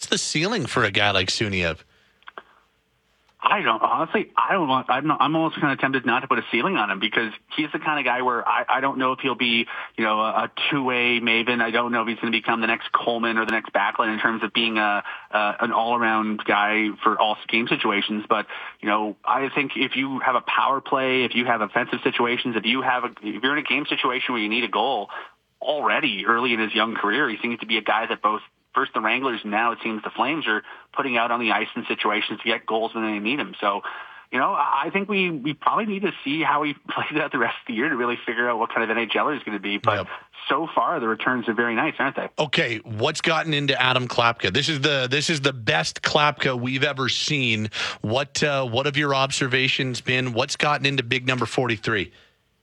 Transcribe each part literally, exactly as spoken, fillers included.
the ceiling for a guy like Suniev? I don't honestly. I don't want. I'm, not, I'm almost kind of tempted not to put a ceiling on him because he's the kind of guy where I, I don't know if he'll be, you know, a, a two-way maven. I don't know if he's going to become the next Coleman or the next Backlund in terms of being a uh, an all-around guy for all game situations. But you know, I think if you have a power play, if you have offensive situations, if you have a, if you're in a game situation where you need a goal already early in his young career, he seems to be a guy that both. First the Wranglers, now it seems the Flames are putting out on the ice in situations to get goals when they need them. So, you know, I think we, we probably need to see how he plays out the rest of the year to really figure out what kind of N H L er he's going to be. But yep. So far, the returns are very nice, aren't they? Okay, what's gotten into Adam Klapka? This is the this is the best Klapka we've ever seen. What uh, what have your observations been? What's gotten into big number forty-three?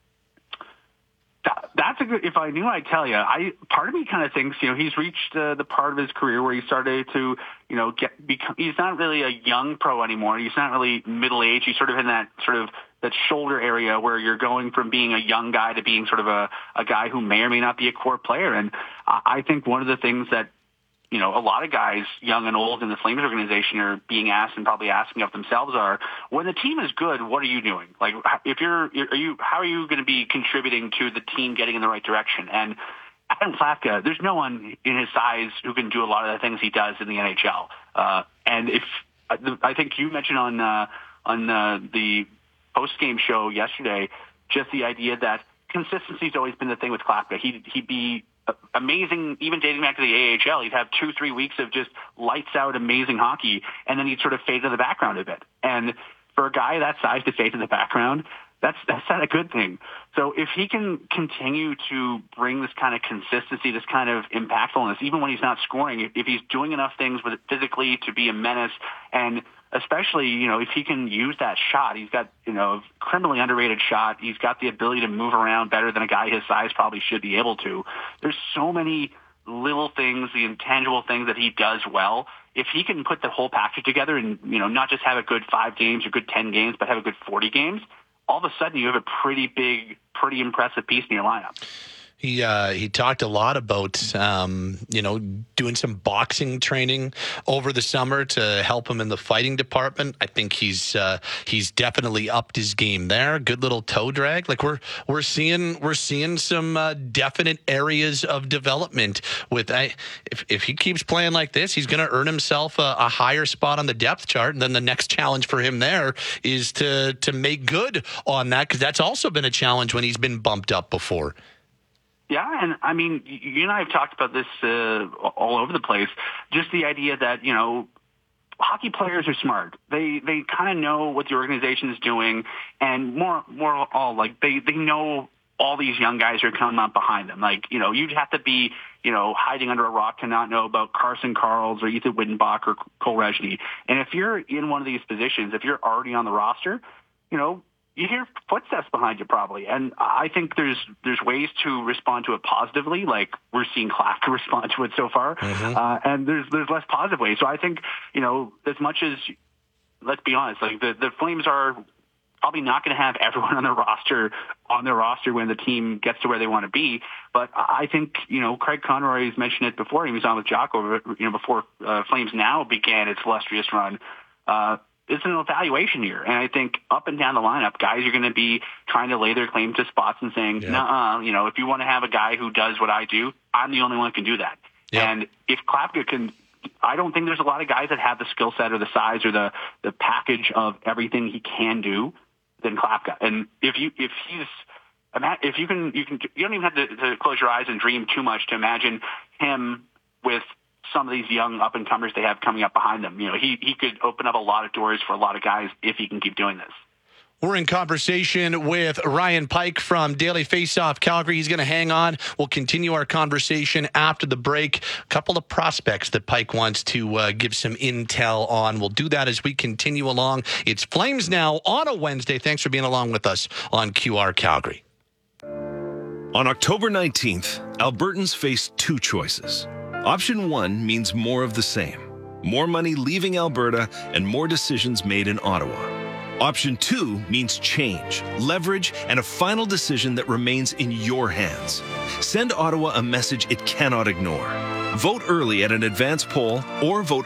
That's a good. If I knew, I'd tell you. I part of me kind of thinks, you know, he's reached uh, the part of his career where he started to, you know, get. Become, he's not really a young pro anymore. He's not really middle age. He's sort of in that sort of that shoulder area where you're going from being a young guy to being sort of a a guy who may or may not be a core player. And I think one of the things that, you know, a lot of guys, young and old in the Flames organization are being asked and probably asking of themselves are, when the team is good, what are you doing? Like, if you're, are you, how are you going to be contributing to the team getting in the right direction? And Adam Klapka, there's no one in his size who can do a lot of the things he does in the N H L. Uh, and if, I think you mentioned on, uh, on uh, the post-game show yesterday, just the idea that consistency has always been the thing with Klapka. He'd, he'd be amazing, even dating back to the A H L. He'd have two, three weeks of just lights out amazing hockey, and then he'd sort of fade to the background a bit. And for a guy that size to fade to the background, that's that's not a good thing. So if he can continue to bring this kind of consistency, this kind of impactfulness, even when he's not scoring, if, if he's doing enough things with it physically to be a menace, and especially, you know, if he can use that shot, he's got, you know, a criminally underrated shot. He's got the ability to move around better than a guy his size probably should be able to. There's so many little things, the intangible things that he does well. If he can put the whole package together and, you know, not just have a good five games or good ten games, but have a good forty games, all of a sudden you have a pretty big, pretty impressive piece in your lineup. He uh, he talked a lot about, um, you know, doing some boxing training over the summer to help him in the fighting department. I think he's uh, he's definitely upped his game there. Good little toe drag. Like we're we're seeing we're seeing some uh, definite areas of development with. I, if if he keeps playing like this, he's going to earn himself a, a higher spot on the depth chart. And then the next challenge for him there is to to make good on that, because that's also been a challenge when he's been bumped up before. Yeah, and I mean, you and I have talked about this uh, all over the place. Just the idea that, you know, hockey players are smart. They they kind of know what the organization is doing, and more more all like they they know all these young guys are coming up behind them. Like, you know, you'd have to be, you know, hiding under a rock to not know about Carson Karls or Ethan Widdenbach or Cole Rezny. And if you're in one of these positions, if you're already on the roster, you know, you hear footsteps behind you probably. And I think there's there's ways to respond to it positively, like we're seeing Klapka respond to it so far. Mm-hmm. Uh, and there's there's less positive ways. So I think, you know, as much as, let's be honest, like the, the Flames are probably not going to have everyone on their roster on their roster when the team gets to where they want to be. But I think, you know, Craig Conroy has mentioned it before. He was on with Jocko, you know, before uh, Flames Now began its illustrious run. Uh, It's an evaluation year, and I think up and down the lineup, guys are going to be trying to lay their claim to spots and saying, yeah. "Nuh-uh, you know, if you want to have a guy who does what I do, I'm the only one who can do that." Yeah. And if Klapka can, I don't think there's a lot of guys that have the skill set or the size or the the package of everything he can do than Klapka. And if you if he's if you can you can you don't even have to, to close your eyes and dream too much to imagine him with some of these young up-and-comers they have coming up behind them. You know, he, he could open up a lot of doors for a lot of guys if he can keep doing this. We're in conversation with Ryan Pike from Daily Faceoff Calgary. He's going to hang on. We'll continue our conversation after the break. A couple of prospects that Pike wants to uh, give some intel on. We'll do that as we continue along. It's Flames Now on a Wednesday. Thanks for being along with us on Q R Calgary. On October nineteenth, Albertans face two choices. Option one means more of the same. More money leaving Alberta and more decisions made in Ottawa. Option two means change, leverage, and a final decision that remains in your hands. Send Ottawa a message it cannot ignore. Vote early at an advance poll or vote